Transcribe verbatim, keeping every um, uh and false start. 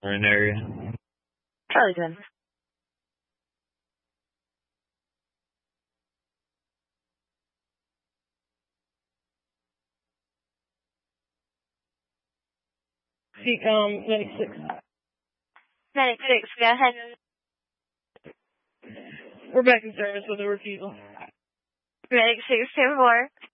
or an area. Charlie ten. See, um, Medic six. Medic six, go ahead. We're back in service with a refusal. Medic six, ten four.